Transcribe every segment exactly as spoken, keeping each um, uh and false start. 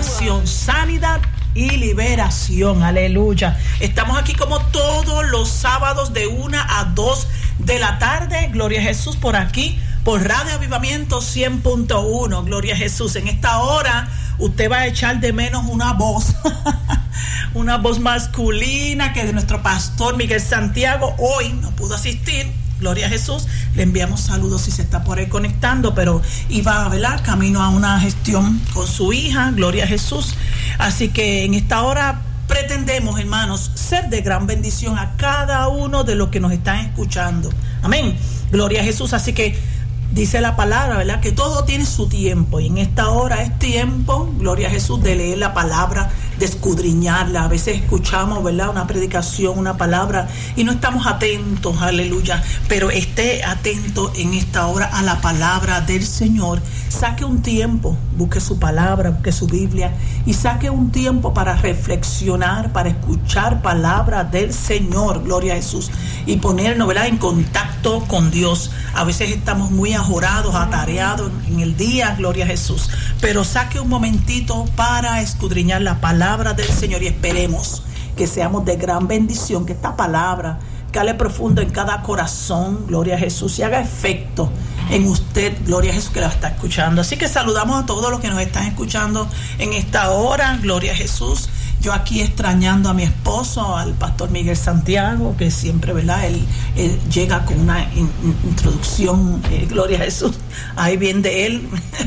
restauración, sanidad y liberación. Aleluya. Estamos aquí como todos los sábados de una a dos de la tarde. Gloria a Jesús, por aquí, por Radio Avivamiento cien punto uno. Gloria a Jesús. En esta hora usted va a echar de menos una voz, una voz masculina que de nuestro pastor Miguel Santiago. Hoy no pudo asistir. Gloria a Jesús, le enviamos saludos si se está por ahí conectando, pero iba, ¿verdad?, camino a una gestión con su hija. Gloria a Jesús. Así que en esta hora pretendemos, hermanos, ser de gran bendición a cada uno de los que nos están escuchando. Amén. Gloria a Jesús. Así que dice la palabra, ¿verdad?, que todo tiene su tiempo, y en esta hora es tiempo, gloria a Jesús, de leer la palabra, de escudriñarla. A veces escuchamos, ¿verdad?, una predicación, una palabra, y no estamos atentos, aleluya, pero esté atento en esta hora a la palabra del Señor. Saque un tiempo, busque su palabra, busque su Biblia, y saque un tiempo para reflexionar, para escuchar palabra del Señor, gloria a Jesús, y ponernos, ¿verdad?, en contacto con Dios. A veces estamos muy ajorados, atareados en el día, gloria a Jesús, pero saque un momentito para escudriñar la palabra del Señor, y esperemos que seamos de gran bendición, que esta palabra cale profundo en cada corazón, gloria a Jesús, y haga efecto en usted, gloria a Jesús, que la está escuchando. Así que saludamos a todos los que nos están escuchando en esta hora, gloria a Jesús. Yo aquí extrañando a mi esposo, al pastor Miguel Santiago, que siempre, ¿verdad?, él, él llega con una in, in, introducción, eh, gloria a Jesús, ahí bien de él,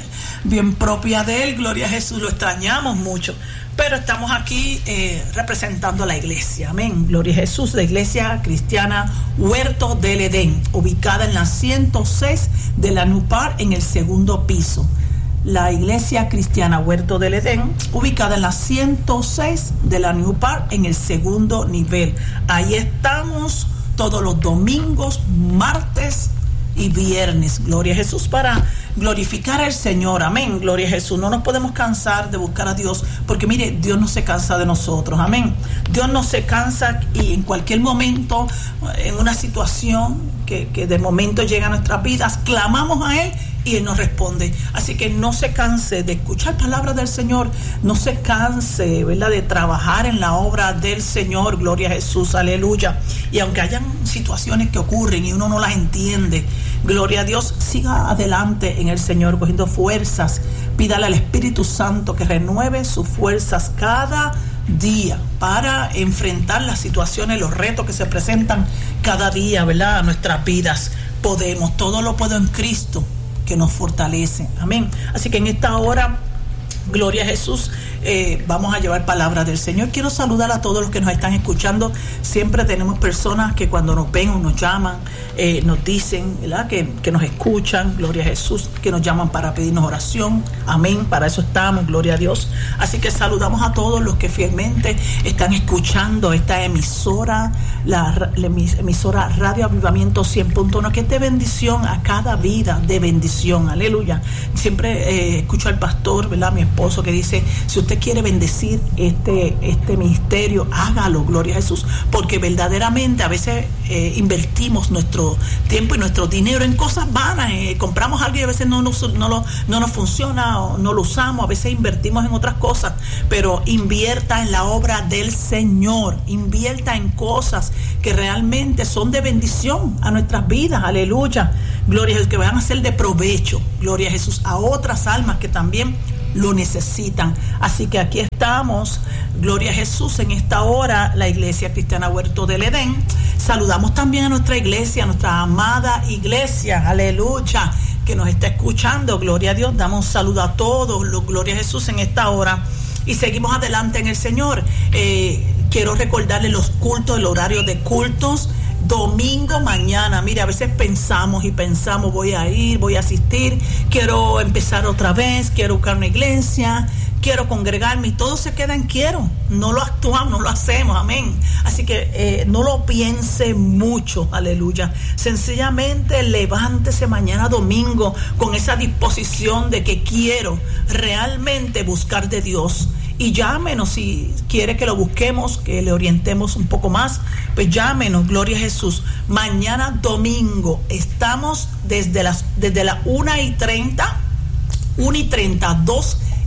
bien propia de él, gloria a Jesús, lo extrañamos mucho. Pero estamos aquí eh, representando a la iglesia, amén, gloria a Jesús, la iglesia cristiana Huerto del Edén, ubicada en la ciento seis de la Nupar, en el segundo piso. La iglesia cristiana Huerto del Edén, ubicada en la ciento seis de la New Park, en el segundo nivel. Ahí estamos todos los domingos, martes y viernes, gloria a Jesús, para glorificar al Señor, amén, gloria a Jesús. No nos podemos cansar de buscar a Dios, porque mire, Dios no se cansa de nosotros, amén. Dios no se cansa, y en cualquier momento, en una situación que, que de momento llega a nuestras vidas, clamamos a Él y Él nos responde. Así que no se canse de escuchar palabras del Señor, no se canse, ¿verdad?, de trabajar en la obra del Señor, gloria a Jesús, aleluya. Y aunque hayan situaciones que ocurren y uno no las entiende, gloria a Dios, siga adelante en el Señor, cogiendo fuerzas. Pídale al Espíritu Santo que renueve sus fuerzas cada día para enfrentar las situaciones, los retos que se presentan cada día, ¿verdad?, a nuestras vidas. Podemos, todo lo puedo en Cristo que nos fortalece, amén. Así que en esta hora, gloria a Jesús, eh, vamos a llevar palabras del Señor. Quiero saludar a todos los que nos están escuchando. Siempre tenemos personas que cuando nos ven o nos llaman, eh, nos dicen, ¿verdad?, que, que nos escuchan, gloria a Jesús, que nos llaman para pedirnos oración, amén, para eso estamos, gloria a Dios. Así que saludamos a todos los que fielmente están escuchando esta emisora, la, la emisora Radio Avivamiento cien punto uno, que es de bendición a cada vida, de bendición, aleluya. Siempre eh, escucho al pastor, ¿verdad?, mi esposo, que dice, si usted quiere bendecir este, este ministerio, hágalo, gloria a Jesús, porque verdaderamente a veces eh, invertimos nuestro tiempo y nuestro dinero en cosas vanas, eh, compramos algo y a veces no nos, no, lo, no nos funciona o no lo usamos, a veces invertimos en otras cosas, pero invierta en la obra del Señor, invierta en cosas que realmente son de bendición a nuestras vidas, aleluya, gloria a Jesús, que van a ser de provecho, gloria a Jesús, a otras almas que también lo necesitan. Así que aquí estamos, gloria a Jesús, en esta hora, la iglesia cristiana Huerto del Edén. Saludamos también a nuestra iglesia, a nuestra amada iglesia, aleluya, que nos está escuchando, gloria a Dios. Damos un saludo a todos, los, gloria a Jesús, en esta hora, y seguimos adelante en el Señor. Eh, quiero recordarles los cultos, el horario de cultos. Domingo mañana, mire, a veces pensamos y pensamos, voy a ir, voy a asistir, quiero empezar otra vez, quiero buscar una iglesia, quiero congregarme, y todo se queda en quiero, no lo actuamos, no lo hacemos, amén. Así que eh, no lo piense mucho, aleluya. Sencillamente levántese mañana domingo con esa disposición de que quiero realmente buscar de Dios. Y llámenos si quiere que lo busquemos, que le orientemos un poco más, pues llámenos, gloria a Jesús. Mañana domingo estamos desde las desde las una y treinta, una y treinta, dos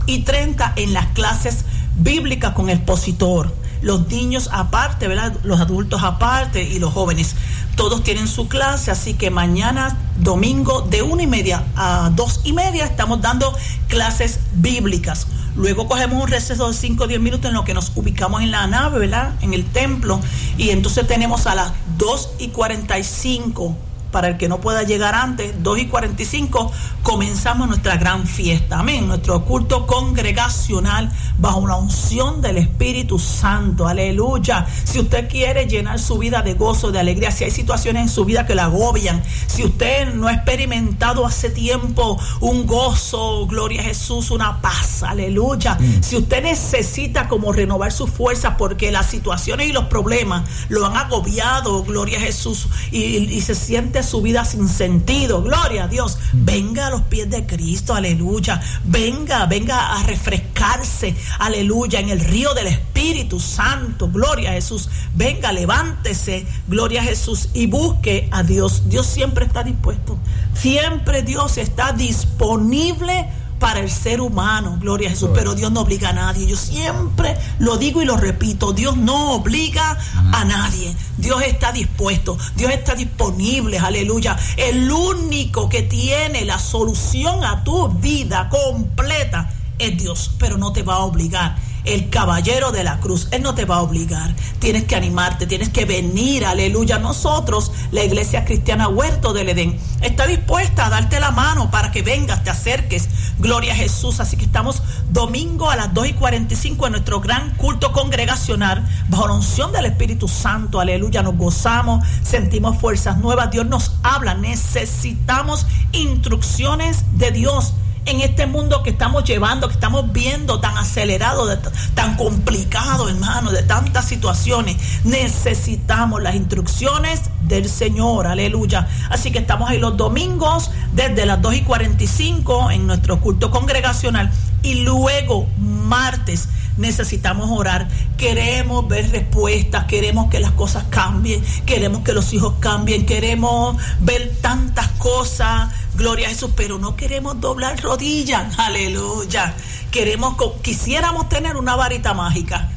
y treinta en las clases bíblicas con expositor. Los niños aparte, ¿verdad? Los adultos aparte y los jóvenes. Todos tienen su clase, así que mañana, domingo, de una y media a dos y media, estamos dando clases bíblicas. Luego cogemos un receso de cinco o diez minutos en lo que nos ubicamos en la nave, ¿verdad? En el templo. Y entonces tenemos a las dos y cuarenta y cinco, para el que no pueda llegar antes, dos y cuarenta y cinco, comenzamos nuestra gran fiesta. Amén. Nuestro culto congregacional bajo la unción del Espíritu Santo. Aleluya. Si usted quiere llenar su vida de gozo, de alegría, si hay situaciones en su vida que la agobian, si usted no ha experimentado hace tiempo un gozo, gloria a Jesús, una paz, aleluya. Mm. Si usted necesita como renovar sus fuerzas porque las situaciones y los problemas lo han agobiado, gloria a Jesús, y, y se siente su vida sin sentido, gloria a Dios, venga a los pies de Cristo, aleluya, venga, venga a refrescarse, aleluya, en el río del Espíritu Santo, gloria a Jesús, venga, levántese, gloria a Jesús, y busque a Dios. Dios siempre está dispuesto, siempre Dios está disponible para el ser humano, gloria a Jesús, pero Dios no obliga a nadie. Yo siempre lo digo y lo repito, Dios no obliga a nadie. Dios está dispuesto, Dios está disponible, aleluya. El único que tiene la solución a tu vida completa es Dios, pero no te va a obligar. El caballero de la cruz, Él no te va a obligar. Tienes que animarte, tienes que venir, aleluya. Nosotros, la Iglesia Cristiana Huerto del Edén, está dispuesta a darte la mano para que vengas, te acerques, gloria a Jesús. Así que estamos domingo a las dos y cuarenta y cinco en nuestro gran culto congregacional bajo la unción del Espíritu Santo, aleluya. Nos gozamos, sentimos fuerzas nuevas, Dios nos habla. Necesitamos instrucciones de Dios en este mundo que estamos llevando, que estamos viendo tan acelerado, de, tan complicado, hermano, de tantas situaciones. Necesitamos las instrucciones del Señor, aleluya. Así que estamos ahí los domingos desde las dos y cuarenta y cinco en nuestro culto congregacional, y luego martes necesitamos orar. Queremos ver respuestas, queremos que las cosas cambien, queremos que los hijos cambien, queremos ver tantas cosas, gloria a Jesús, pero no queremos doblar rodillas, aleluya. Queremos, quisiéramos tener una varita mágica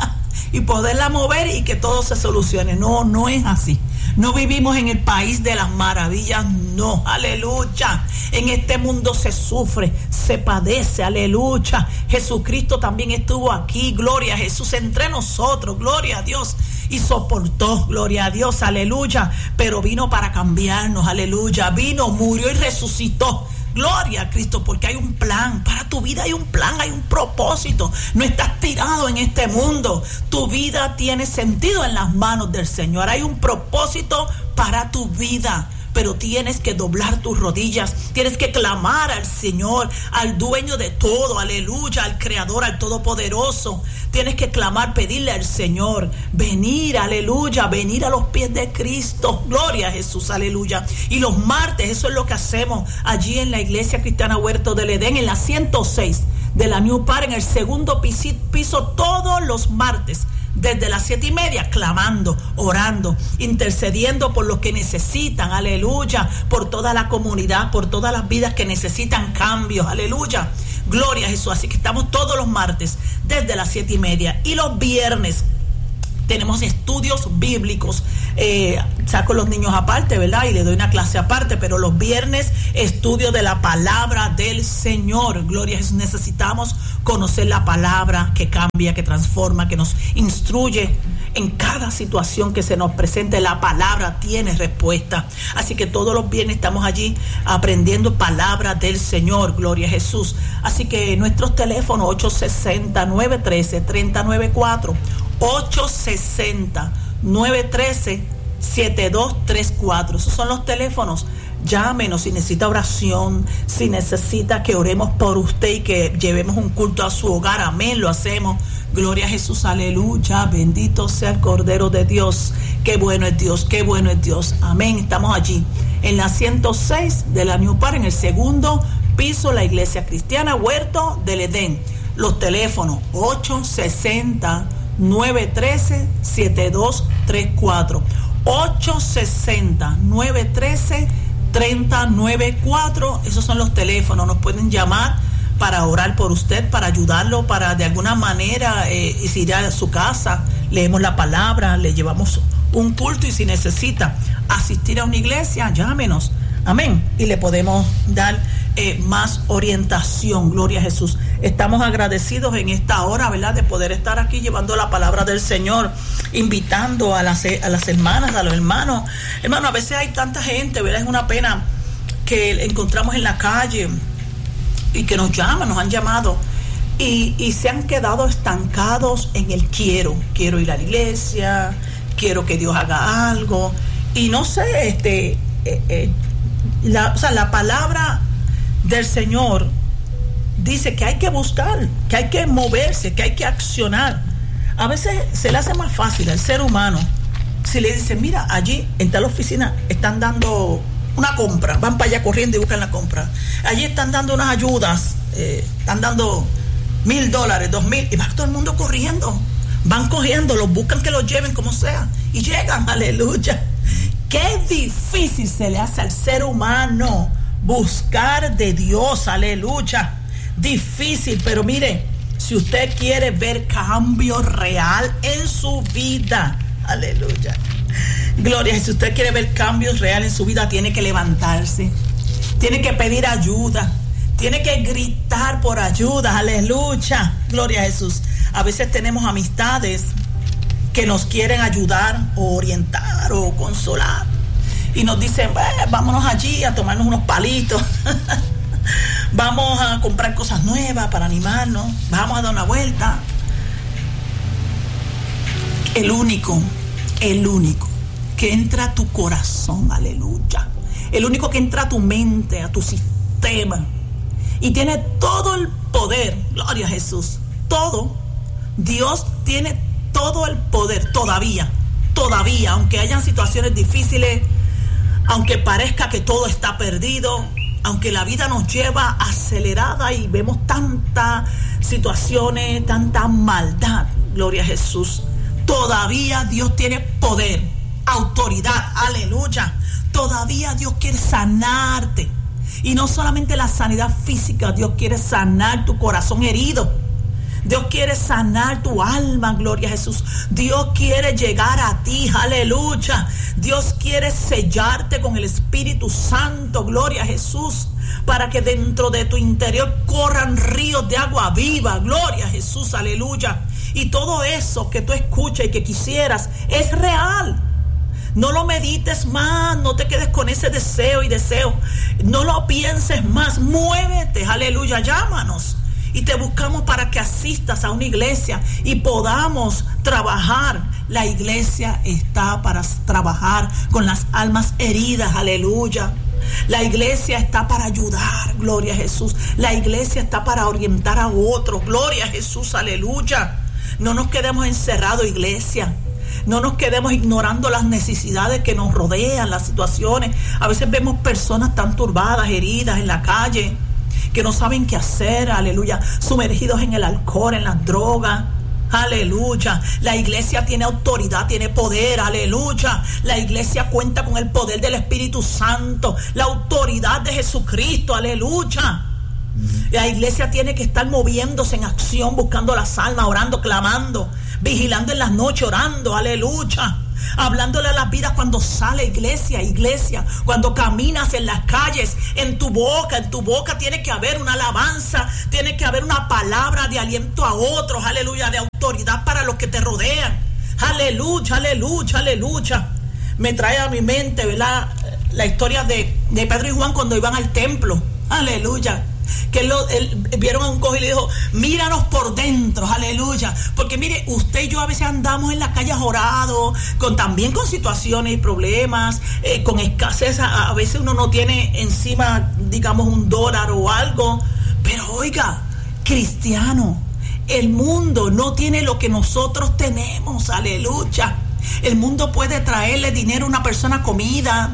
y poderla mover y que todo se solucione. No, no es así. No vivimos en el país de las maravillas, no, aleluya. En este mundo se sufre, se padece, aleluya. Jesucristo también estuvo aquí, gloria a Jesús, entre nosotros, gloria a Dios, y soportó, gloria a Dios, aleluya. Pero vino para cambiarnos, aleluya. Vino, murió y resucitó. Gloria a Cristo, porque hay un plan para tu vida, hay un plan, hay un propósito. No estás tirado en este mundo. Tu vida tiene sentido en las manos del Señor. Hay un propósito para tu vida, pero tienes que doblar tus rodillas, tienes que clamar al Señor, al dueño de todo, aleluya, al Creador, al Todopoderoso. Tienes que clamar, pedirle al Señor, venir, aleluya, venir a los pies de Cristo, gloria a Jesús, aleluya. Y los martes, eso es lo que hacemos allí en la Iglesia Cristiana Huerto del Edén, en la ciento seis de la New Par, en el segundo piso, piso todos los martes, desde las siete y media, clamando, orando, intercediendo por los que necesitan, aleluya, por toda la comunidad, por todas las vidas que necesitan cambios, aleluya, gloria a Jesús. Así que estamos todos los martes desde las siete y media, y los viernes tenemos estudios bíblicos. Eh, saco los niños aparte, ¿verdad? Y le doy una clase aparte, pero los viernes, estudio de la palabra del Señor. Gloria a Jesús. Necesitamos conocer la palabra que cambia, que transforma, que nos instruye en cada situación que se nos presente. La palabra tiene respuesta. Así que todos los viernes estamos allí aprendiendo palabra del Señor. Gloria a Jesús. Así que nuestros teléfonos ocho sesenta, nueve trece, treinta noventa y cuatro, ocho sesenta, nueve trece, siete dos tres cuatro. Esos son los teléfonos. Llámenos si necesita oración, si necesita que oremos por usted y que llevemos un culto a su hogar. Amén, lo hacemos. Gloria a Jesús, aleluya. Bendito sea el Cordero de Dios. Qué bueno es Dios, qué bueno es Dios. Amén. Estamos allí en la ciento seis de la New Par, en el segundo piso, la Iglesia Cristiana Huerto del Edén. Los teléfonos ocho sesenta, nueve trece, siete dos tres cuatro, ocho sesenta, nueve trece, treinta noventa y cuatro. Esos son los teléfonos. Nos pueden llamar para orar por usted, para ayudarlo, para de alguna manera eh, ir a su casa, leemos la palabra, le llevamos un culto, y si necesita asistir a una iglesia, llámenos, amén, y le podemos dar eh, más orientación. Gloria a Jesús. Estamos agradecidos en esta hora, ¿verdad?, de poder estar aquí llevando la palabra del Señor, invitando a las, a las hermanas, a los hermanos. Hermano, a veces hay tanta gente, ¿verdad? Es una pena que encontramos en la calle y que nos llaman, nos han llamado y, y se han quedado estancados en el quiero, quiero ir a la iglesia, quiero que Dios haga algo, y no sé, este, eh, eh, la, o sea, la palabra del Señor dice que hay que buscar, que hay que moverse, que hay que accionar. A veces se le hace más fácil al ser humano si le dicen, mira, allí en tal oficina están dando una compra, van para allá corriendo y buscan la compra. Allí están dando unas ayudas, eh, están dando mil dólares, dos mil, y va todo el mundo corriendo. Van corriendo, los buscan que los lleven como sea, y llegan, aleluya. Qué difícil se le hace al ser humano buscar de Dios, aleluya. Difícil, pero mire, si usted quiere ver cambio real en su vida, aleluya. Gloria, si usted quiere ver cambios reales en su vida, tiene que levantarse, tiene que pedir ayuda, tiene que gritar por ayuda, aleluya. Gloria a Jesús. A veces tenemos amistades que nos quieren ayudar o orientar o consolar y nos dicen, vámonos allí a tomarnos unos palitos, vamos a comprar cosas nuevas para animarnos, vamos a dar una vuelta. El único, el único que entra a tu corazón, aleluya, el único que entra a tu mente, a tu sistema, y tiene todo el poder, gloria a Jesús, todo, Dios tiene todo el poder, todavía, todavía, aunque hayan situaciones difíciles, aunque parezca que todo está perdido, aunque la vida nos lleva acelerada y vemos tantas situaciones, tanta maldad, gloria a Jesús, todavía Dios tiene poder, autoridad, aleluya. Todavía Dios quiere sanarte, y no solamente la sanidad física, Dios quiere sanar tu corazón herido, Dios quiere sanar tu alma, gloria a Jesús. Dios quiere llegar a ti, aleluya. Dios quiere sellarte con el Espíritu Santo, gloria a Jesús, para que dentro de tu interior corran ríos de agua viva, gloria a Jesús, aleluya. Y todo eso que tú escuchas y que quisieras es real. No lo medites más, no te quedes con ese deseo y deseo. No lo pienses más, muévete, aleluya, llámanos. Y te buscamos para que asistas a una iglesia y podamos trabajar. La iglesia está para trabajar con las almas heridas, aleluya. La iglesia está para ayudar, gloria a Jesús. La iglesia está para orientar a otros, gloria a Jesús, aleluya. No nos quedemos encerrados, iglesia. No nos quedemos ignorando las necesidades que nos rodean, las situaciones. A veces vemos personas tan turbadas, heridas en la calle, que no saben qué hacer, aleluya, sumergidos en el alcohol, en las drogas, aleluya. La iglesia tiene autoridad, tiene poder, aleluya. La iglesia cuenta con el poder del Espíritu Santo, la autoridad de Jesucristo, aleluya. La iglesia tiene que estar moviéndose en acción, buscando las almas, orando, clamando, vigilando en las noches, orando, aleluya. Hablándole a las vidas cuando sale, iglesia, iglesia, cuando caminas en las calles, en tu boca, en tu boca tiene que haber una alabanza, tiene que haber una palabra de aliento a otros, aleluya, de autoridad para los que te rodean, aleluya, aleluya, aleluya. Me trae a mi mente, ¿verdad?, la historia de, de Pedro y Juan cuando iban al templo, aleluya. Que lo, él, vieron a un cojo y le dijo, míranos por dentro, aleluya. Porque mire, usted y yo a veces andamos en las calles orados, con, también con situaciones y problemas, eh, con escasez. A, a veces uno no tiene encima, digamos, un dólar o algo. Pero oiga, cristiano, el mundo no tiene lo que nosotros tenemos, aleluya. El mundo puede traerle dinero a una persona, comida.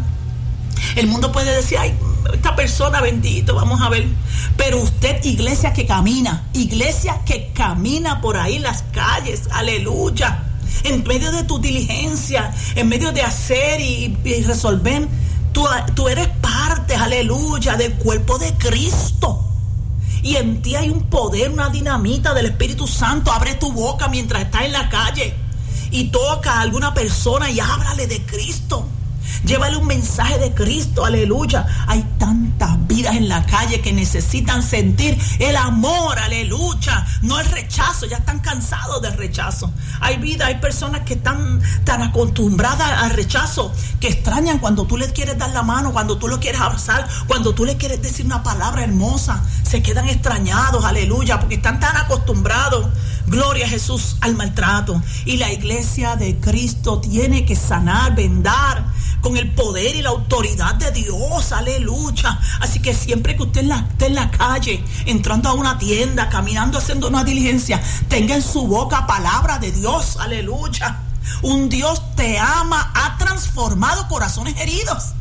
El mundo puede decir, ay, esta persona, bendito, vamos a ver. Pero usted, iglesia que camina, iglesia que camina por ahí en las calles, aleluya, en medio de tu diligencia, en medio de hacer y, y resolver, tú, tú eres parte, aleluya, del cuerpo de Cristo. y en ti hay un poder, una dinamita del Espíritu Santo, abre tu boca mientras estás en la calle y toca a alguna persona y háblale de Cristo. Llévale un mensaje de Cristo, aleluya. Hay tantas vidas en la calle que necesitan sentir el amor, aleluya, no el rechazo. Ya están cansados del rechazo. Hay vidas, hay personas que están tan acostumbradas al rechazo que extrañan cuando tú les quieres dar la mano, cuando tú lo quieres abrazar, cuando tú les quieres decir una palabra hermosa. Se quedan extrañados, aleluya, porque están tan acostumbrados, gloria a Jesús, al maltrato. Y la iglesia de Cristo tiene que sanar, vendar con el poder y la autoridad de Dios, aleluya. Así que siempre que usted en la, esté en la calle, entrando a una tienda, caminando, haciendo una diligencia, tenga en su boca palabra de Dios, aleluya. Un Dios te ama, ha transformado corazones heridos.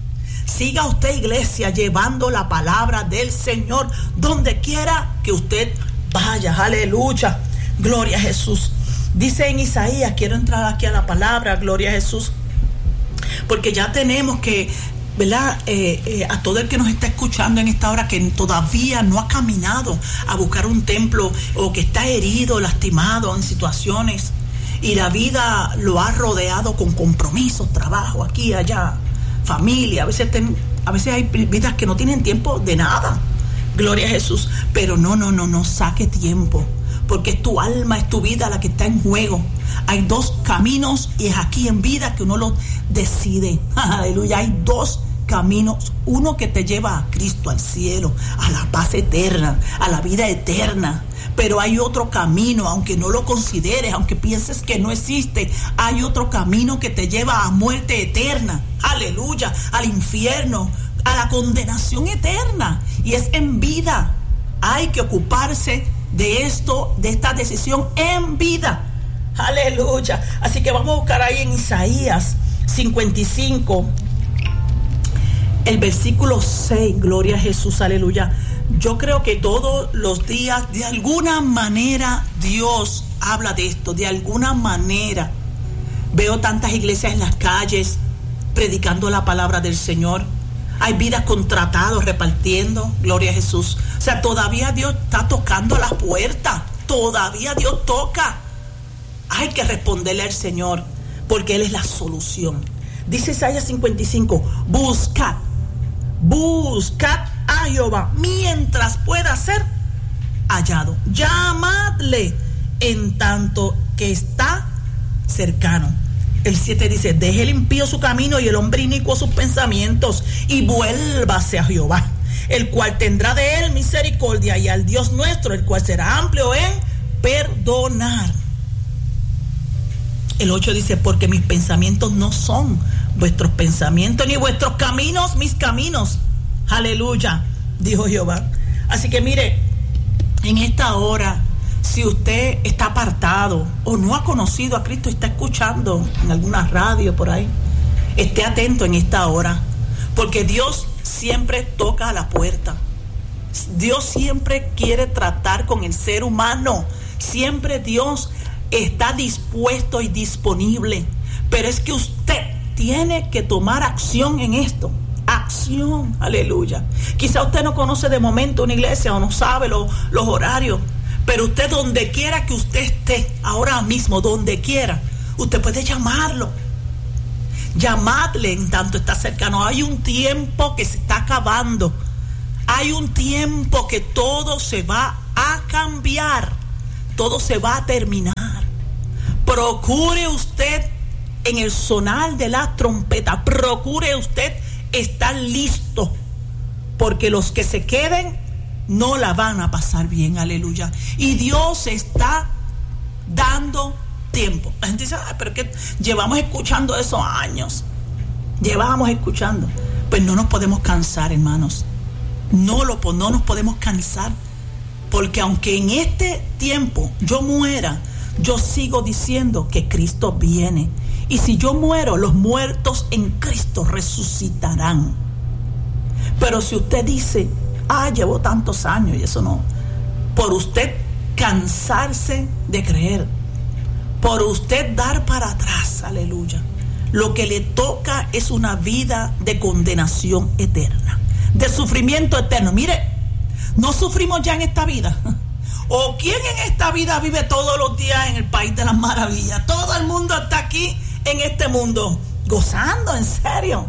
Siga usted, iglesia, llevando la palabra del Señor donde quiera que usted vaya, aleluya, gloria a Jesús. Dice en Isaías, quiero entrar aquí a la palabra, gloria a Jesús, porque ya tenemos que, ¿verdad? Eh, eh, a todo el que nos está escuchando en esta hora que todavía no ha caminado a buscar un templo o que está herido, lastimado en situaciones y la vida lo ha rodeado con compromisos, trabajo aquí, allá, familia. A veces, ten, a veces hay vidas que no tienen tiempo de nada. Gloria a Jesús. Pero no, no, no, no saque tiempo, porque es tu alma, es tu vida la que está en juego. Hay dos caminos y es aquí en vida que uno lo decide. Aleluya. Hay dos caminos. Uno que te lleva a Cristo, al cielo, a la paz eterna, a la vida eterna. Pero hay otro camino, aunque no lo consideres, aunque pienses que no existe, hay otro camino que te lleva a muerte eterna. Aleluya. Al infierno, a la condenación eterna. Y es en vida. Hay que ocuparse de esto, de esta decisión en vida. Aleluya. Así que vamos a buscar ahí en Isaías cincuenta y cinco, el versículo seis. Gloria a Jesús, aleluya. Yo creo que todos los días, de alguna manera, Dios habla de esto, de alguna manera. Veo tantas iglesias en las calles predicando la palabra del Señor. Hay vidas contratados repartiendo, gloria a Jesús. O sea, todavía Dios está tocando las puertas. Todavía Dios toca. Hay que responderle al Señor, porque Él es la solución. Dice Isaías cincuenta y cinco, buscad, buscad a Jehová mientras pueda ser hallado. Llamadle en tanto que está cercano. El siete dice, deje el impío su camino y el hombre inicuo sus pensamientos, y vuélvase a Jehová, el cual tendrá de él misericordia, y al Dios nuestro, el cual será amplio en perdonar. El ocho dice, porque mis pensamientos no son vuestros pensamientos, ni vuestros caminos mis caminos. Aleluya, dijo Jehová. Así que mire, en esta hora, si usted está apartado o no ha conocido a Cristo, está escuchando en alguna radio por ahí, esté atento en esta hora, porque Dios siempre toca a la puerta. Dios siempre quiere tratar con el ser humano. Siempre Dios está dispuesto y disponible. Pero es que usted tiene que tomar acción en esto. Acción, aleluya. Quizá usted no conoce de momento una iglesia o no sabe lo, los horarios. Pero usted, donde quiera que usted esté, ahora mismo, donde quiera, usted puede llamarlo. Llamadle en tanto está cercano. Hay un tiempo que se está acabando. Hay un tiempo que todo se va a cambiar. Todo se va a terminar. Procure usted en el sonar de la trompeta. Procure usted estar listo. Porque los que se queden no la van a pasar bien, aleluya. Y Dios está dando tiempo. La gente dice, ah, pero que llevamos escuchando esos años. Llevamos escuchando. Pues no nos podemos cansar, hermanos. No, lo, no nos podemos cansar. Porque aunque en este tiempo yo muera, yo sigo diciendo que Cristo viene. Y si yo muero, los muertos en Cristo resucitarán. Pero si usted dice, ah, llevo tantos años y eso no. Por usted cansarse de creer, por usted dar para atrás, aleluya, lo que le toca es una vida de condenación eterna, de sufrimiento eterno. Mire, ¿No sufrimos ya en esta vida? ¿O quién en esta vida vive todos los días en el país de las maravillas? Todo el mundo está aquí en este mundo gozando, en serio.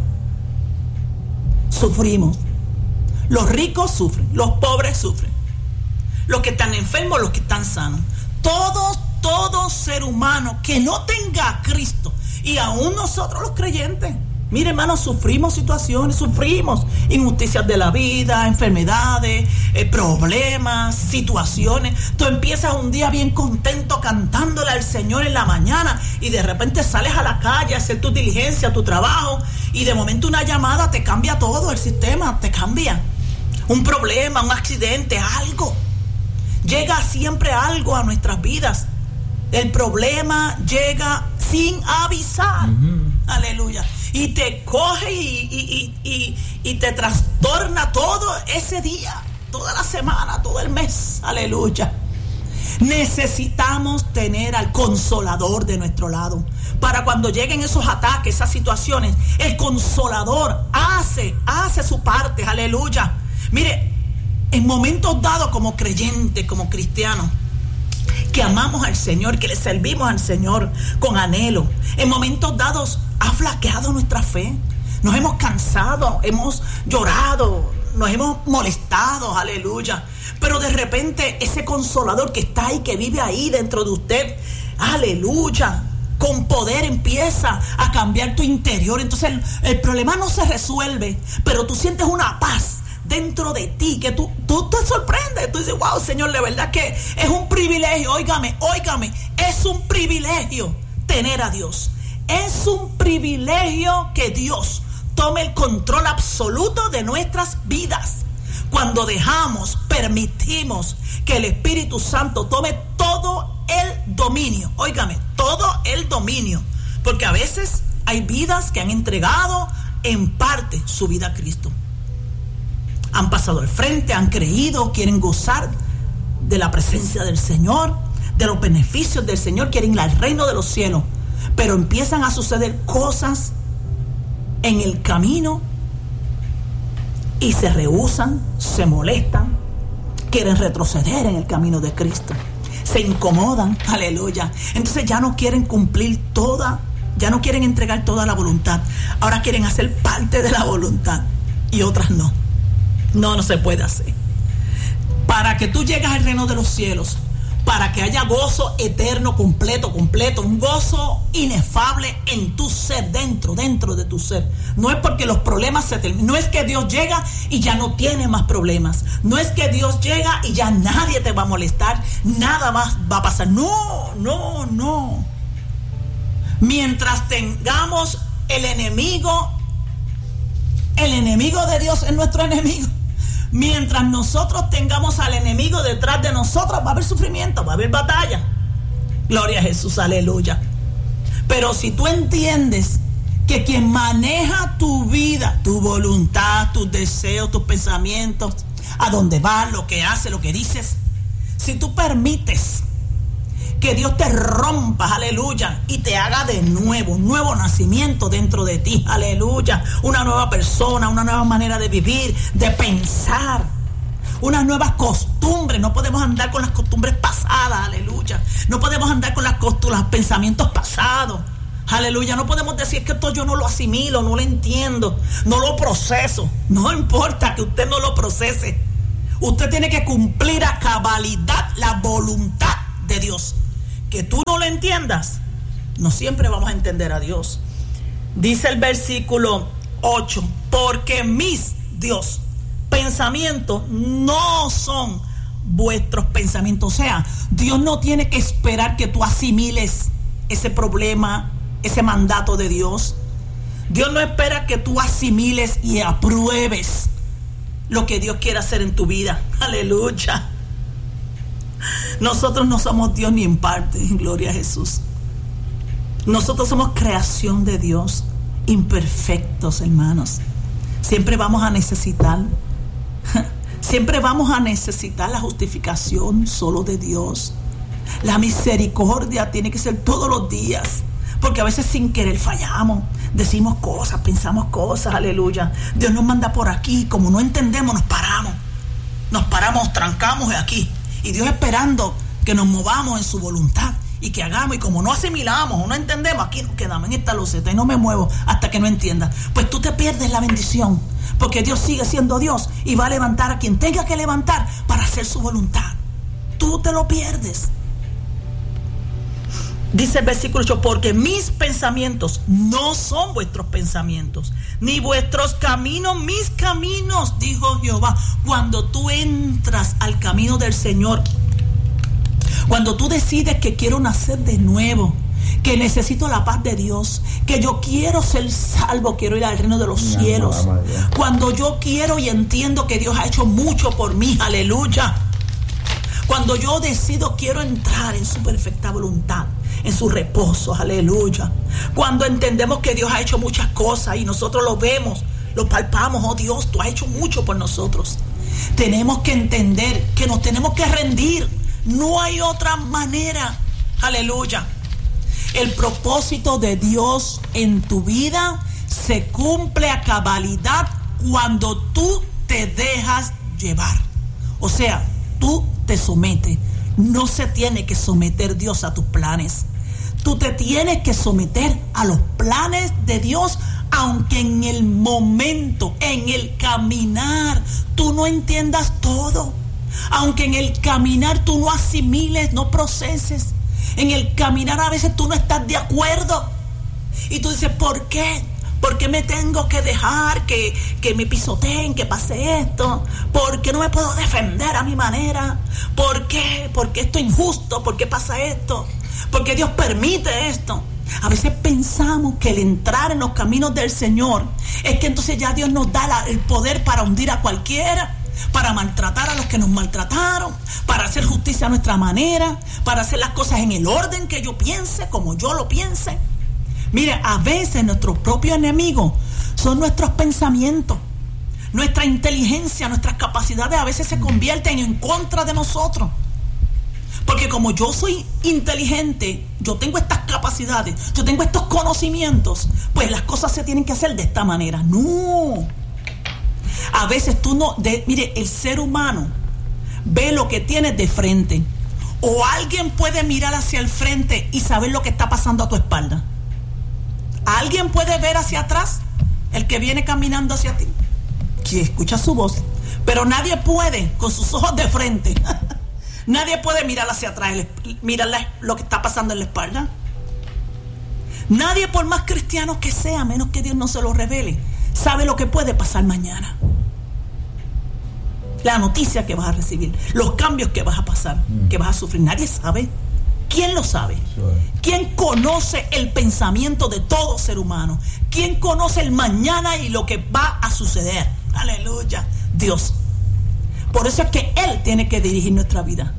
Sufrimos. Los ricos sufren, los pobres sufren. Los que están enfermos, los que están sanos. Todos, todo ser humano que no tenga a Cristo, y aún nosotros los creyentes, mire, hermanos, sufrimos situaciones, sufrimos injusticias de la vida, enfermedades, eh, problemas, situaciones. Tú empiezas un día bien contento cantándole al Señor en la mañana y de repente sales a la calle a hacer tu diligencia, tu trabajo, y de momento una llamada te cambia todo, el sistema te cambia. Un problema, un accidente, algo. Llega siempre algo a nuestras vidas. El problema llega sin avisar. Uh-huh. Aleluya. Y te coge y, y, y, y, y te trastorna todo ese día, toda la semana, todo el mes. Aleluya. Necesitamos tener al Consolador de nuestro lado. Para cuando lleguen esos ataques, esas situaciones, el Consolador hace, hace su parte. Aleluya. Mire, en momentos dados como creyentes, como cristianos, que amamos al Señor, que le servimos al Señor con anhelo, en momentos dados ha flaqueado nuestra fe. Nos hemos cansado, hemos llorado, nos hemos molestado, aleluya. Pero de repente ese Consolador que está ahí, que vive ahí dentro de usted, aleluya, con poder empieza a cambiar tu interior. Entonces el, el problema no se resuelve, pero tú sientes una paz dentro de ti, que tú, tú te sorprendes, tú dices, wow, Señor, de verdad que es un privilegio, óigame, óigame, es un privilegio tener a Dios, es un privilegio que Dios tome el control absoluto de nuestras vidas, cuando dejamos, permitimos que el Espíritu Santo tome todo el dominio, óigame, todo el dominio, porque a veces hay vidas que han entregado en parte su vida a Cristo. Han pasado al frente, han creído, quieren gozar de la presencia del Señor, de los beneficios del Señor, quieren ir al reino de los cielos. Pero empiezan a suceder cosas en el camino y se rehúsan, se molestan, quieren retroceder en el camino de Cristo. Se incomodan, aleluya. Entonces ya no quieren cumplir toda, ya no quieren entregar toda la voluntad. Ahora quieren hacer parte de la voluntad y otras no. No, no se puede hacer. Para que tú llegues al reino de los cielos, para que haya gozo eterno, completo, completo, un gozo inefable en tu ser, dentro, dentro de tu ser. No es porque los problemas se terminan, no es que Dios llega y ya no tiene más problemas, no es que Dios llega y ya nadie te va a molestar, nada más va a pasar. No, no, no. Mientras tengamos el enemigo, el enemigo de Dios es nuestro enemigo. Mientras nosotros tengamos al enemigo detrás de nosotros, va a haber sufrimiento, va a haber batalla. Gloria a Jesús, aleluya. Pero si tú entiendes que quien maneja tu vida, tu voluntad, tus deseos, tus pensamientos, a dónde vas, lo que haces, lo que dices, si tú permites que Dios te rompa, aleluya, y te haga de nuevo, un nuevo nacimiento dentro de ti, aleluya, una nueva persona, una nueva manera de vivir, de pensar, unas nuevas costumbres. No podemos andar con las costumbres pasadas, aleluya, no podemos andar con las costumbres, los pensamientos pasados, aleluya. No podemos decir que esto yo no lo asimilo, no lo entiendo, no lo proceso. No importa que usted no lo procese, usted tiene que cumplir a cabalidad la voluntad de Dios. Que tú no lo entiendas, no siempre vamos a entender a Dios. Dice el versículo ocho, porque mis, Dios, pensamientos no son vuestros pensamientos. O sea, Dios no tiene que esperar que tú asimiles ese problema, ese mandato de Dios. Dios no espera que tú asimiles y apruebes lo que Dios quiere hacer en tu vida. Aleluya. Nosotros no somos Dios ni en parte, gloria a Jesús. Nosotros somos creación de Dios, imperfectos, hermanos. Siempre vamos a necesitar, siempre vamos a necesitar la justificación solo de Dios. La misericordia tiene que ser todos los días, porque a veces sin querer fallamos, decimos cosas, pensamos cosas, aleluya. Dios nos manda por aquí, como no entendemos, nos paramos. nos paramos, trancamos aquí. Y Dios esperando que nos movamos en su voluntad y que hagamos. Y como no asimilamos o no entendemos, aquí nos quedamos en esta loseta y no me muevo hasta que no entienda. Pues tú te pierdes la bendición, porque Dios sigue siendo Dios y va a levantar a quien tenga que levantar para hacer su voluntad. Tú te lo pierdes. Dice el versículo ocho, porque mis pensamientos no son vuestros pensamientos, ni vuestros caminos mis caminos, dijo Jehová. Cuando tú entras al camino del Señor, cuando tú decides que quiero nacer de nuevo, que necesito la paz de Dios, que yo quiero ser salvo, quiero ir al reino de los cielos, cuando yo quiero y entiendo que Dios ha hecho mucho por mí, aleluya. Cuando yo decido, quiero entrar en su perfecta voluntad, en su reposo, aleluya. Cuando entendemos que Dios ha hecho muchas cosas y nosotros lo vemos, lo palpamos, oh Dios, tú has hecho mucho por nosotros. Tenemos que entender que nos tenemos que rendir. No hay otra manera, aleluya. El propósito de Dios en tu vida se cumple a cabalidad cuando tú te dejas llevar. O sea, tú te sometes. No se tiene que someter Dios a tus planes. Tú te tienes que someter a los planes de Dios, aunque en el momento, en el caminar, tú no entiendas todo. Aunque en el caminar tú no asimiles, no proceses. En el caminar a veces tú no estás de acuerdo. Y tú dices, ¿por qué? ¿Por qué me tengo que dejar que, que me pisoteen, que pase esto? ¿Por qué no me puedo defender a mi manera? ¿Por qué? ¿Por qué esto es injusto? ¿Por qué pasa esto? ¿Por qué Dios permite esto? A veces pensamos que el entrar en los caminos del Señor es que entonces ya Dios nos da la, el poder para hundir a cualquiera, para maltratar a los que nos maltrataron, para hacer justicia a nuestra manera, para hacer las cosas en el orden que yo piense, como yo lo piense. Mire, a veces nuestros propios enemigos son nuestros pensamientos, nuestra inteligencia, nuestras capacidades a veces se convierten en contra de nosotros. Porque como yo soy inteligente, yo tengo estas capacidades, yo tengo estos conocimientos, pues las cosas se tienen que hacer de esta manera. No. A veces tú no, de, mire, el ser humano ve lo que tiene de frente. O alguien puede mirar hacia el frente y saber lo que está pasando a tu espalda. ¿Alguien puede ver hacia atrás? El que viene caminando hacia ti, que escucha su voz. Pero nadie puede con sus ojos de frente. Nadie puede mirar hacia atrás, mirar lo que está pasando en la espalda. Nadie, por más cristiano que sea, menos que Dios no se lo revele, sabe lo que puede pasar mañana. La noticia que vas a recibir, los cambios que vas a pasar, que vas a sufrir, nadie sabe. ¿Quién lo sabe? ¿Quién conoce el pensamiento de todo ser humano? ¿Quién conoce el mañana y lo que va a suceder? Aleluya, Dios. Por eso es que Él tiene que dirigir nuestra vida.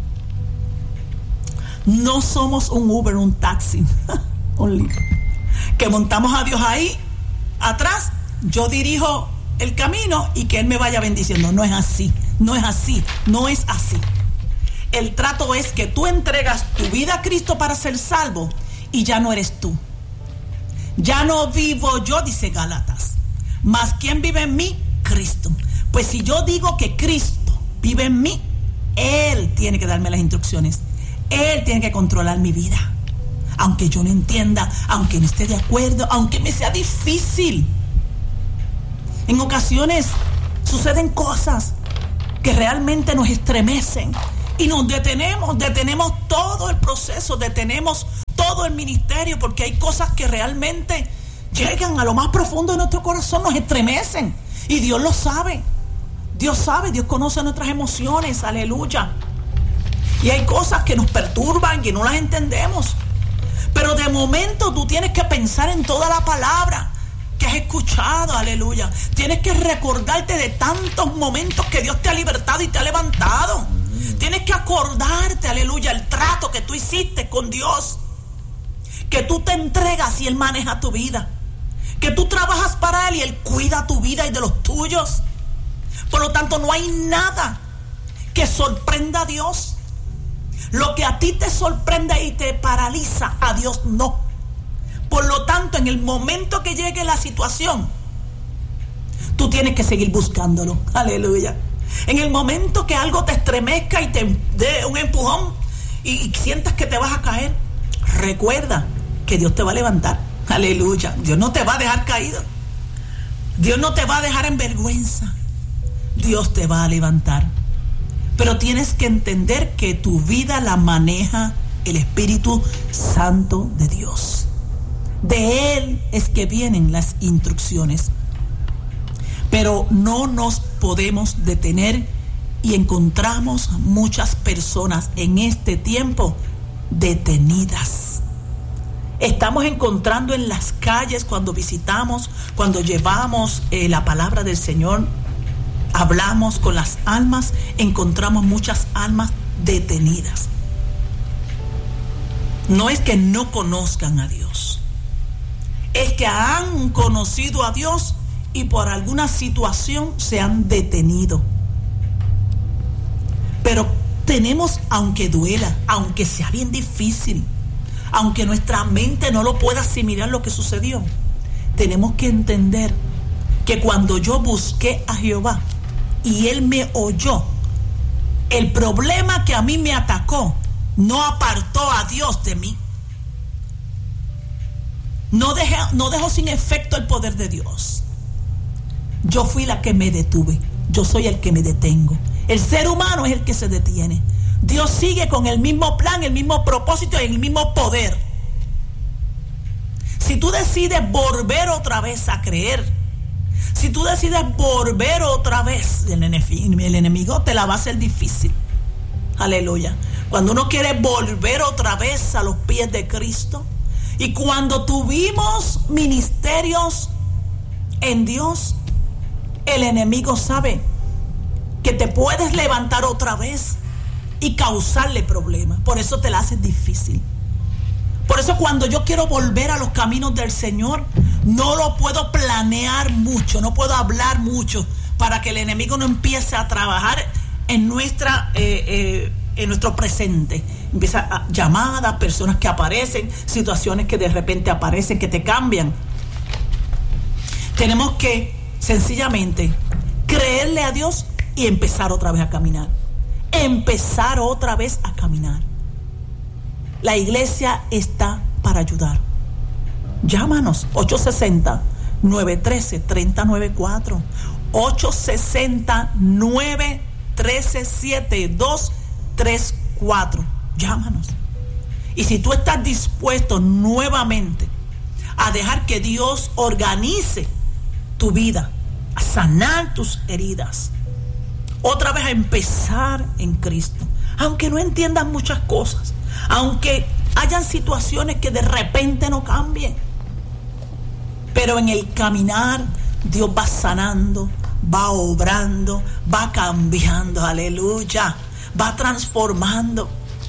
No somos un Uber, un taxi, un Lyft, que montamos a Dios ahí atrás, yo dirijo el camino y que Él me vaya bendiciendo. No es así, no es así, no es así. El trato es que tú entregas tu vida a Cristo para ser salvo y ya no eres tú. Ya no vivo yo, dice Gálatas, mas ¿quién vive en mí? Cristo. Pues si yo digo que Cristo vive en mí, Él tiene que darme las instrucciones. Él tiene que controlar mi vida. Aunque yo no entienda, aunque no esté de acuerdo, aunque me sea difícil. En ocasiones suceden cosas que realmente nos estremecen. Y nos detenemos, detenemos todo el proceso, detenemos todo el ministerio, porque hay cosas que realmente llegan a lo más profundo de nuestro corazón, nos estremecen. Y Dios lo sabe. Dios sabe, Dios conoce nuestras emociones, aleluya. Y hay cosas que nos perturban y no las entendemos. Pero de momento tú tienes que pensar en toda la palabra que has escuchado, aleluya. Tienes que recordarte de tantos momentos que Dios te ha libertado y te ha levantado. Tienes que acordarte, aleluya, el trato que tú hiciste con Dios. Que tú te entregas y Él maneja tu vida. Que tú trabajas para Él y Él cuida tu vida y de los tuyos. Por lo tanto, no hay nada que sorprenda a Dios. Lo que a ti te sorprende y te paraliza, a Dios no. Por lo tanto, en el momento que llegue la situación, tú tienes que seguir buscándolo. Aleluya. En el momento que algo te estremezca y te dé un empujón y, y sientas que te vas a caer, recuerda que Dios te va a levantar. Aleluya. Dios no te va a dejar caído. Dios no te va a dejar en vergüenza. Dios te va a levantar. Pero tienes que entender que tu vida la maneja el Espíritu Santo de Dios. De Él es que vienen las instrucciones. Pero no nos podemos detener y encontramos muchas personas en este tiempo detenidas. Estamos encontrando en las calles cuando visitamos, cuando llevamos eh, la palabra del Señor, hablamos con las almas, encontramos muchas almas detenidas. No es que no conozcan a Dios, es que han conocido a Dios y por alguna situación se han detenido. Pero tenemos, aunque duela, aunque sea bien difícil, aunque nuestra mente no lo pueda asimilar lo que sucedió, tenemos que entender que cuando yo busqué a Jehová y Él me oyó, el problema que a mí me atacó no apartó a Dios de mí. No dejé, no dejó sin efecto el poder de Dios. Yo fui la que me detuve. Yo soy el que me detengo. El ser humano es el que se detiene. Dios sigue con el mismo plan, el mismo propósito y el mismo poder. Si tú decides volver otra vez a creer, si tú decides volver otra vez, el enemigo, el enemigo te la va a hacer difícil. Aleluya. Cuando uno quiere volver otra vez a los pies de Cristo, y cuando tuvimos ministerios en Dios, el enemigo sabe que te puedes levantar otra vez y causarle problemas. Por eso te la haces difícil. Por eso cuando yo quiero volver a los caminos del Señor, no lo puedo planear mucho, no puedo hablar mucho para que el enemigo no empiece a trabajar en nuestra eh, eh, en nuestro presente. Empieza a llamadas, personas que aparecen, situaciones que de repente aparecen, que te cambian. Tenemos que sencillamente creerle a Dios y empezar otra vez a caminar. Empezar otra vez a caminar. La iglesia está para ayudar. Llámanos ocho sesenta, nueve uno tres, tres cero nueve cuatro, ocho sesenta, nueve uno tres, siete dos tres cuatro. Llámanos. Y si tú estás dispuesto nuevamente a dejar que Dios organice tu vida, a sanar tus heridas, otra vez a empezar en Cristo, aunque no entiendas muchas cosas, aunque hayan situaciones que de repente no cambien, pero en el caminar Dios va sanando, va obrando, va cambiando, aleluya, va transformando.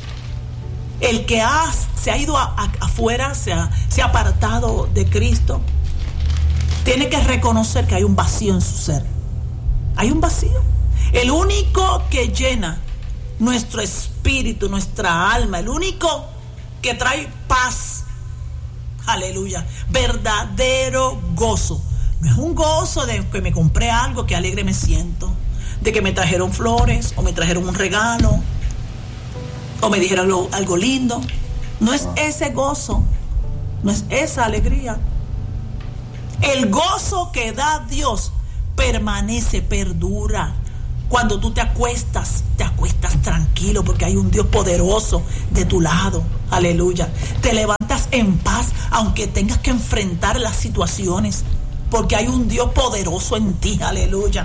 El que ha, se ha ido a, a, afuera, se ha, se ha apartado de Cristo, tiene que reconocer que hay un vacío en su ser. Hay un vacío. El único que llena nuestro espíritu, nuestra alma, el único que trae paz, aleluya, verdadero gozo. No es un gozo de que me compré algo, que alegre me siento, de que me trajeron flores o me trajeron un regalo o me dijeron algo, algo lindo. No es ese gozo, no es esa alegría. El gozo que da Dios permanece, perdura. Cuando tú te acuestas, te acuestas tranquilo porque hay un Dios poderoso de tu lado. Aleluya. Te levantas en paz aunque tengas que enfrentar las situaciones, porque hay un Dios poderoso en ti. Aleluya.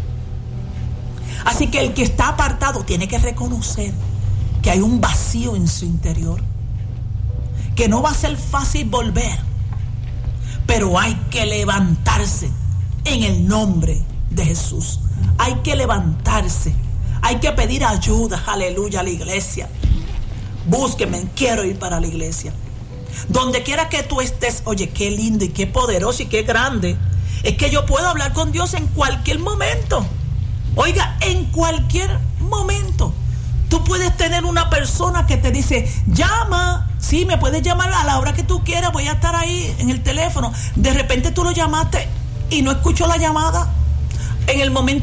Así que el que está apartado tiene que reconocer que hay un vacío en su interior, que no va a ser fácil volver, pero hay que levantarse en el nombre de Jesús. Hay que levantarse, hay que pedir ayuda, aleluya, a la iglesia. Búsqueme, quiero ir para la iglesia. Donde quiera que tú estés, oye, qué lindo y qué poderoso y qué grande es que yo puedo hablar con Dios en cualquier momento. Oiga, en cualquier momento. Tú puedes tener una persona que te dice, llama, sí, me puedes llamar a la hora que tú quieras, voy a estar ahí en el teléfono. De repente tú lo llamaste y no escuchó la llamada. En el momento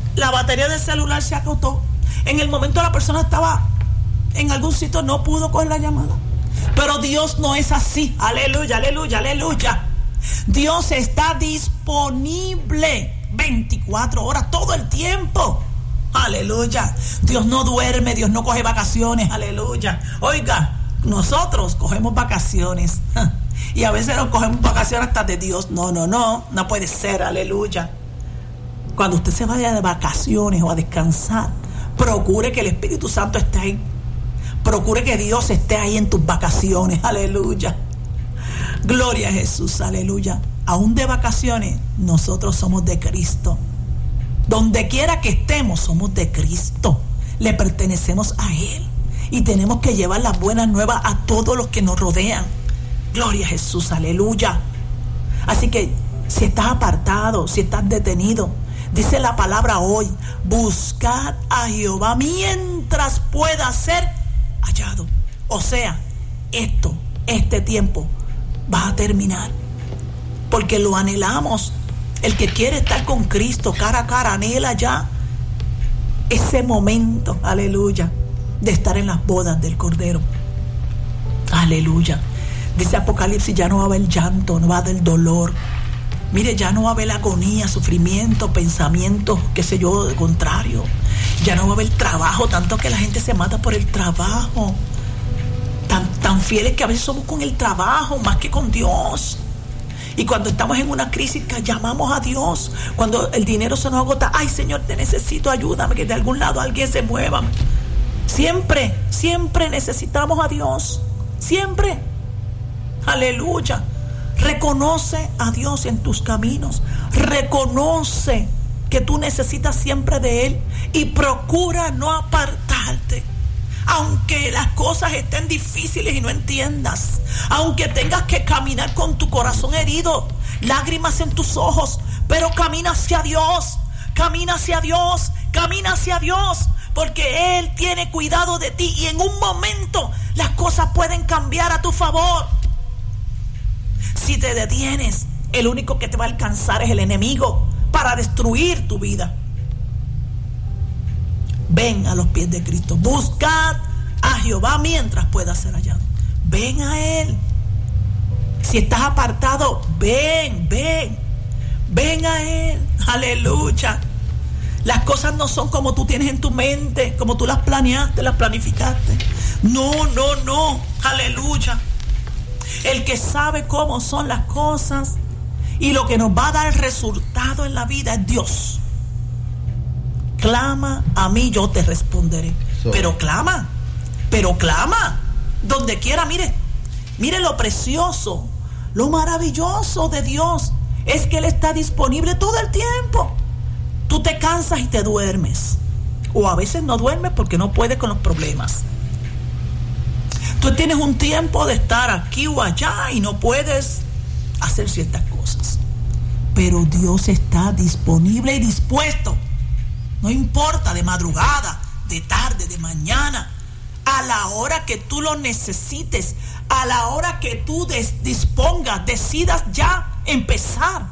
la batería del celular se agotó. En el momento la persona estaba en algún sitio, no pudo coger la llamada. Pero Dios no es así. Aleluya, aleluya, aleluya. Dios está disponible veinticuatro horas, todo el tiempo. Aleluya. Dios no duerme, Dios no coge vacaciones. Aleluya. Oiga, nosotros cogemos vacaciones. Y a veces nos cogemos vacaciones hasta de Dios. No, no, no, no puede ser. Aleluya. Cuando usted se vaya de vacaciones o a descansar, procure que el Espíritu Santo esté ahí. Procure que Dios esté ahí en tus vacaciones. Aleluya. Gloria a Jesús. Aleluya. Aún de vacaciones, nosotros somos de Cristo. Donde quiera que estemos, somos de Cristo. Le pertenecemos a Él. Y tenemos que llevar las buenas nuevas a todos los que nos rodean. Gloria a Jesús. Aleluya. Así que si estás apartado, si estás detenido, dice la palabra hoy: buscad a Jehová mientras pueda ser hallado. O sea, esto, este tiempo va a terminar, porque lo anhelamos. El que quiere estar con Cristo cara a cara anhela ya ese momento, aleluya, de estar en las bodas del Cordero. Aleluya. Dice Apocalipsis: ya no va a haber llanto, no va a haber dolor. Mire, ya no va a haber agonía, sufrimiento, pensamientos, qué sé yo, de contrario. Ya no va a haber trabajo, tanto que la gente se mata por el trabajo. Tan, tan fieles que a veces somos con el trabajo más que con Dios. Y cuando estamos en una crisis, que llamamos a Dios. Cuando el dinero se nos agota: ay, Señor, te necesito, ayúdame, que de algún lado alguien se mueva. Siempre, siempre necesitamos a Dios. Siempre. Aleluya. Reconoce a Dios en tus caminos. Reconoce que tú necesitas siempre de Él. Y procura no apartarte. Aunque las cosas estén difíciles y no entiendas. Aunque tengas que caminar con tu corazón herido, lágrimas en tus ojos, pero camina hacia Dios. Camina hacia Dios. Camina hacia Dios. Porque Él tiene cuidado de ti. Y en un momento las cosas pueden cambiar a tu favor. Si te detienes, el único que te va a alcanzar es el enemigo para destruir tu vida. Ven a los pies de Cristo. Buscad a Jehová mientras pueda ser hallado. Ven a Él. Si estás apartado, ven, ven. Ven a Él. Aleluya. Las cosas no son como tú tienes en tu mente, como tú las planeaste, las planificaste. No, no, no. Aleluya. El que sabe cómo son las cosas y lo que nos va a dar el resultado en la vida es Dios. Clama a mí, yo te responderé. So. Pero clama, pero clama. Donde quiera, mire, mire lo precioso, lo maravilloso de Dios. Es que Él está disponible todo el tiempo. Tú te cansas y te duermes. O a veces no duermes porque no puedes con los problemas. Tú tienes un tiempo de estar aquí o allá y no puedes hacer ciertas cosas. Pero Dios está disponible y dispuesto. No importa, de madrugada, de tarde, de mañana, a la hora que tú lo necesites, a la hora que tú des- dispongas, decidas ya empezar.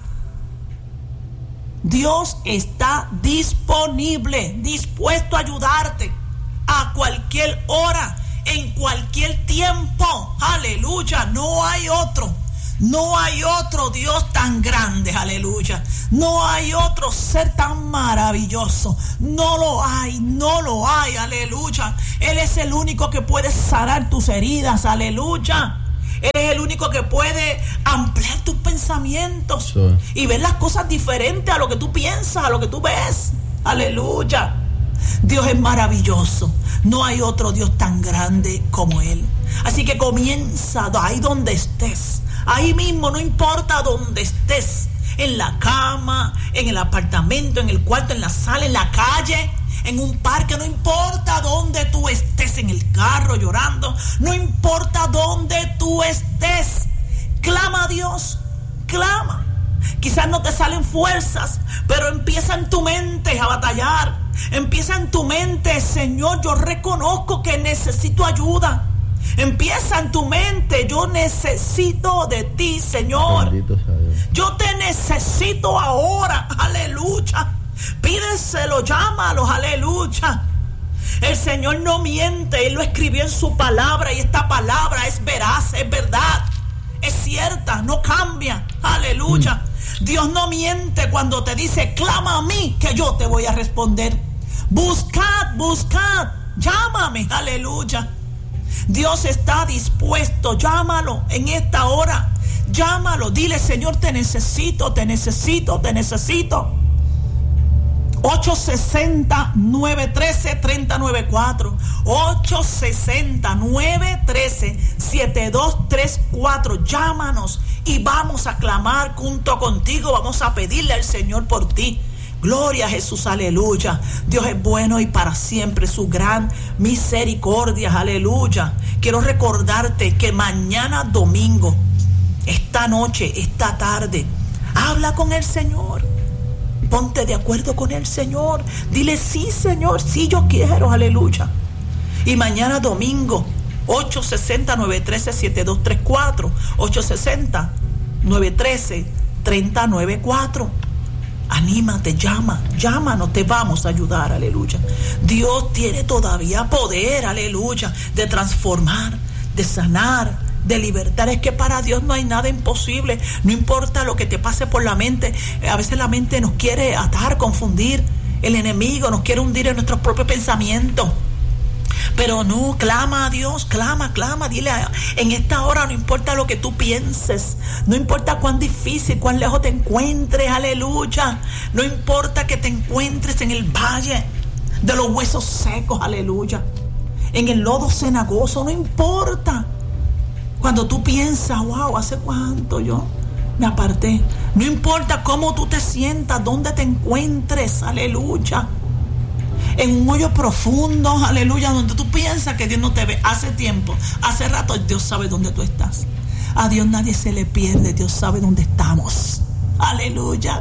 Dios está disponible, dispuesto a ayudarte a cualquier hora, en cualquier tiempo. Aleluya. No hay otro. No hay otro Dios tan grande. Aleluya. No hay otro ser tan maravilloso. No lo hay. No lo hay. Aleluya. Él es el único que puede sanar tus heridas. Aleluya. Él es el único que puede ampliar tus pensamientos. Sí. Y ver las cosas diferentes a lo que tú piensas, a lo que tú ves. Aleluya. Dios es maravilloso. No hay otro Dios tan grande como Él. Así que comienza ahí donde estés. Ahí mismo, no importa donde estés. En la cama, en el apartamento, en el cuarto, en la sala, en la calle, en un parque. No importa donde tú estés, en el carro llorando. No importa donde tú estés. Clama a Dios. Clama. Quizás no te salen fuerzas, pero empieza en tu mente a batallar. Empieza en tu mente: Señor, yo reconozco que necesito ayuda. Empieza en tu mente: yo necesito de ti, Señor. Yo te necesito ahora. Aleluya. Pídeselo, llámalo, aleluya. El Señor no miente, Él lo escribió en su palabra y esta palabra es veraz, es verdad, es cierta, no cambia, aleluya. Mm. Dios no miente cuando te dice, clama a mí que yo te voy a responder. Buscad, buscad, llámame, aleluya. Dios está dispuesto, llámalo en esta hora, llámalo, dile, Señor, te necesito, te necesito, te necesito. ocho sesenta, nueve trece, treinta noventa y cuatro. ocho sesenta, nueve trece, siete dos tres cuatro. Llámanos y vamos a clamar junto contigo. Vamos a pedirle al Señor por ti. Gloria a Jesús, aleluya. Dios es bueno y para siempre su gran misericordia, aleluya. Quiero recordarte que mañana domingo, esta noche, esta tarde, habla con el Señor. Ponte de acuerdo con el Señor. Dile, sí, Señor, sí, yo quiero, aleluya. Y mañana domingo, ocho sesenta, nueve trece, siete dos tres cuatro. ocho sesenta, nueve trece, treinta noventa y cuatro. Anímate, llama, llámanos, te vamos a ayudar, aleluya. Dios tiene todavía poder, aleluya, de transformar, de sanar, de libertar. Es que para Dios no hay nada imposible. No importa lo que te pase por la mente. A veces la mente nos quiere atar, confundir. El enemigo nos quiere hundir en nuestros propios pensamientos. Pero no, clama a Dios, clama, clama, dile a, en esta hora, no importa lo que tú pienses, no importa cuán difícil, cuán lejos te encuentres, aleluya, no importa que te encuentres en el valle de los huesos secos, aleluya, en el lodo cenagoso, no importa. Cuando tú piensas, wow, ¿hace cuánto yo me aparté? No importa cómo tú te sientas, dónde te encuentres, aleluya. En un hoyo profundo, aleluya, donde tú piensas que Dios no te ve. Hace tiempo, hace rato, Dios sabe dónde tú estás. A Dios nadie se le pierde, Dios sabe dónde estamos. Aleluya.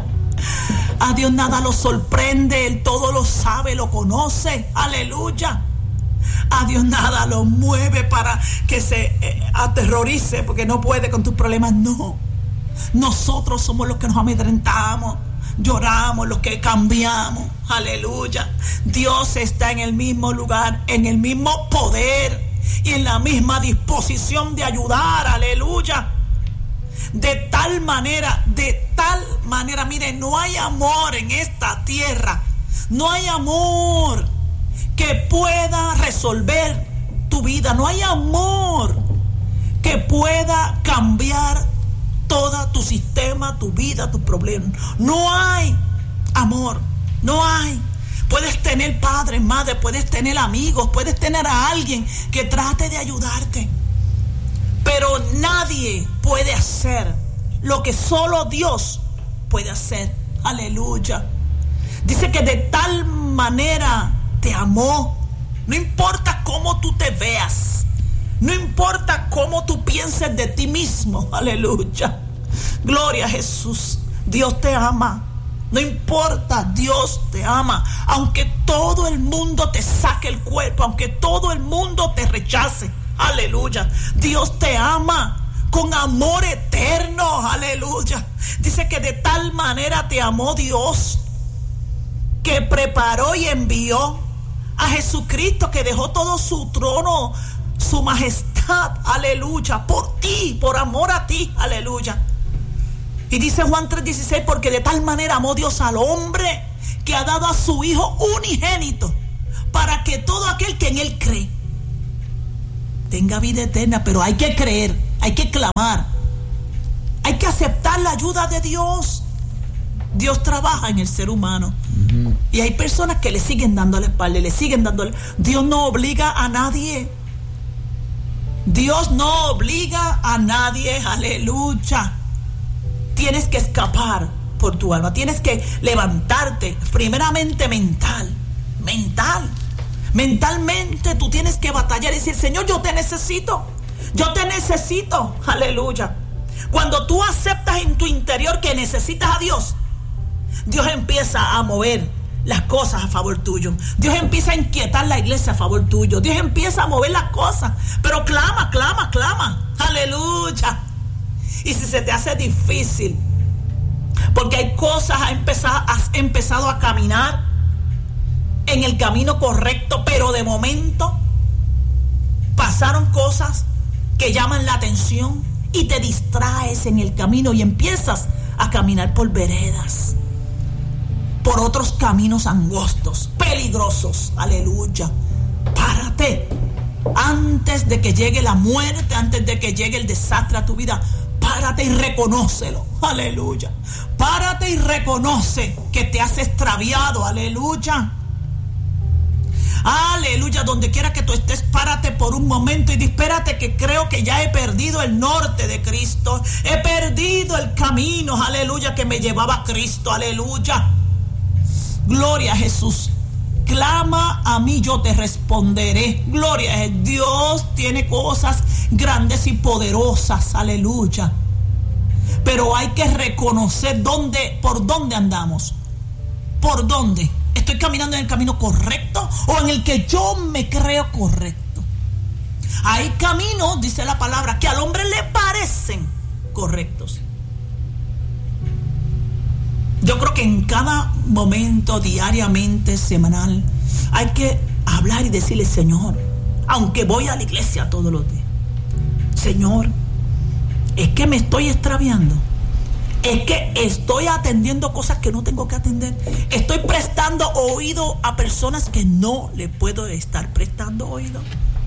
A Dios nada lo sorprende, Él todo lo sabe, lo conoce. Aleluya. A Dios nada lo mueve para que se eh, aterrorice porque no puede con tus problemas. No. Nosotros somos los que nos amedrentamos, lloramos, los que cambiamos. Aleluya. Dios está en el mismo lugar, en el mismo poder y en la misma disposición de ayudar. Aleluya. De tal manera, de tal manera, mire, no hay amor en esta tierra. No hay amor que pueda resolver tu vida. No hay amor que pueda cambiar todo tu sistema, tu vida, tus problemas. No hay amor, no hay. Puedes tener padres, madres, puedes tener amigos, puedes tener a alguien que trate de ayudarte, pero nadie puede hacer lo que solo Dios puede hacer. Aleluya. Dice que de tal manera te amó. No importa cómo tú te veas, no importa cómo tú pienses de ti mismo. Aleluya. Gloria a Jesús. Dios te ama. No importa, Dios te ama. Aunque todo el mundo te saque el cuerpo, aunque todo el mundo te rechace. Aleluya. Dios te ama con amor eterno. Aleluya. Dice que de tal manera te amó Dios que preparó y envió a Jesucristo, que dejó todo su trono, su majestad, aleluya, por ti, por amor a ti, aleluya. Y dice Juan tres dieciséis, porque de tal manera amó Dios al hombre que ha dado a su Hijo unigénito, para que todo aquel que en Él cree tenga vida eterna. Pero hay que creer, hay que clamar, hay que aceptar la ayuda de Dios. Dios trabaja en el ser humano. Uh-huh. Y hay personas que le siguen dando la espalda, le siguen dando la... Dios no obliga a nadie. Dios no obliga a nadie, aleluya. Tienes que escapar por tu alma, tienes que levantarte, primeramente mental, mental. Mentalmente tú tienes que batallar y decir, Señor, yo te necesito, yo te necesito, aleluya. Cuando tú aceptas en tu interior que necesitas a Dios, Dios empieza a mover las cosas a favor tuyo. Dios empieza a inquietar la iglesia a favor tuyo. Dios empieza a mover las cosas. Pero clama, clama, clama. Aleluya. Y si se te hace difícil, Porque hay cosas, has empezado, has empezado a caminar en el camino correcto, pero de momento pasaron cosas que llaman la atención y te distraes en el camino y empiezas a caminar por veredas, por otros caminos angostos, peligrosos. Aleluya. Párate antes de que llegue la muerte, antes de que llegue el desastre a tu vida. Párate y reconócelo. Aleluya. Párate y reconoce que te has extraviado. Aleluya. Aleluya. Donde quiera que tú estés, párate por un momento y di: espérate, que creo que ya he perdido el norte de Cristo. He perdido el camino, aleluya, que me llevaba a Cristo. Aleluya. Gloria a Jesús. Clama a mí, yo te responderé. Gloria a Dios. Dios tiene cosas grandes y poderosas. Aleluya. Pero hay que reconocer dónde, por dónde andamos. ¿Por dónde? ¿Estoy caminando en el camino correcto o en el que yo me creo correcto? Hay caminos, dice la palabra, que al hombre le parecen correctos. Yo creo que en cada momento, diariamente, semanal, hay que hablar y decirle: Señor, aunque voy a la iglesia todos los días, Señor, es que me estoy extraviando. Es que estoy atendiendo cosas que no tengo que atender. Estoy prestando oído a personas que no le puedo estar prestando oído.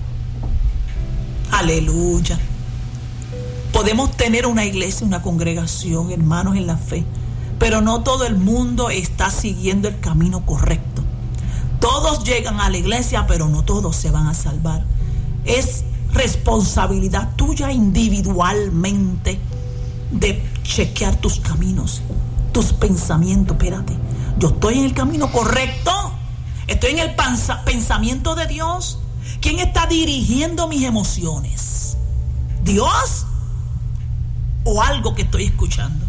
Aleluya. Podemos tener una iglesia, una congregación, hermanos en la fe, pero no todo el mundo está siguiendo el camino correcto. Todos llegan a la iglesia, pero no todos se van a salvar. Es responsabilidad tuya individualmente de chequear tus caminos, tus pensamientos. Espérate, yo estoy en el camino correcto, estoy en el panza, pensamiento de Dios. ¿Quién está dirigiendo mis emociones? ¿Dios o algo que estoy escuchando?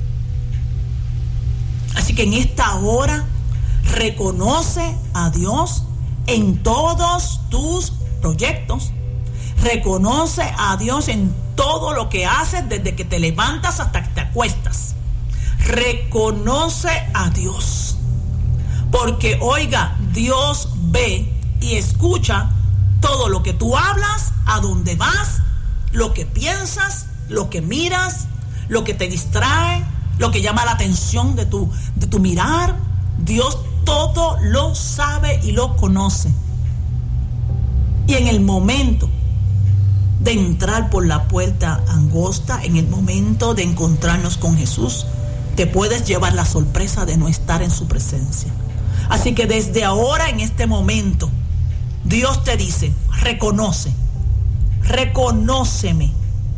Así que en esta hora reconoce a Dios en todos tus proyectos. Reconoce a Dios en todo lo que haces, desde que te levantas hasta que te acuestas. Reconoce a Dios. Porque, oiga, Dios ve y escucha todo lo que tú hablas, a dónde vas, lo que piensas, lo que miras, lo que te distrae, lo que llama la atención de tu, de tu mirar. Dios todo lo sabe y lo conoce. Y en el momento de entrar por la puerta angosta, en el momento de encontrarnos con Jesús, te puedes llevar la sorpresa de no estar en su presencia. Así que desde ahora, en este momento, Dios te dice: reconoce, reconóceme,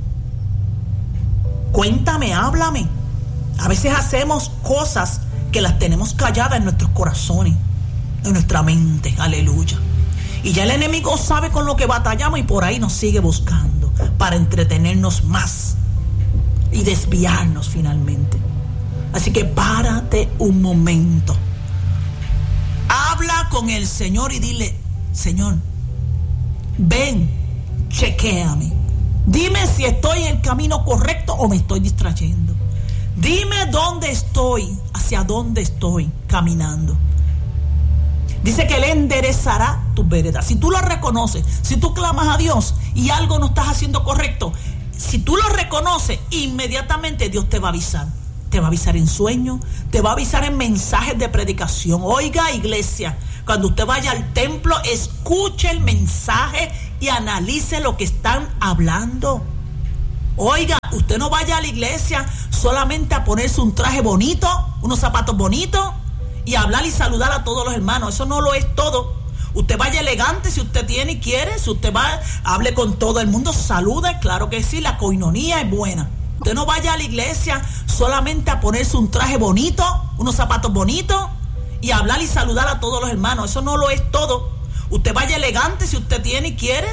cuéntame, háblame. A veces hacemos cosas que las tenemos calladas en nuestros corazones, en nuestra mente. Aleluya. Y ya el enemigo sabe con lo que batallamos y por ahí nos sigue buscando para entretenernos más y desviarnos finalmente. Así que párate un momento. Habla con el Señor y dile: Señor, ven, chequéame. Dime si estoy en el camino correcto o me estoy distrayendo. Dime dónde estoy, hacia dónde estoy caminando. Dice que Él enderezará tus veredas. Si tú lo reconoces, si tú clamas a Dios y algo no estás haciendo correcto, si tú lo reconoces, inmediatamente Dios te va a avisar. Te va a avisar en sueños, te va a avisar en mensajes de predicación. Oiga, iglesia, cuando usted vaya al templo, escuche el mensaje y analice lo que están hablando. Oiga, usted no vaya a la iglesia solamente a ponerse un traje bonito, unos zapatos bonitos y hablar y saludar a todos los hermanos. Eso no lo es todo. Usted vaya elegante si usted tiene y quiere. Si usted va, hable con todo el mundo, salude, claro que sí, la coinonía es buena. Usted no vaya a la iglesia solamente a ponerse un traje bonito, unos zapatos bonitos y hablar y saludar a todos los hermanos. Eso no lo es todo. Usted vaya elegante si usted tiene y quiere.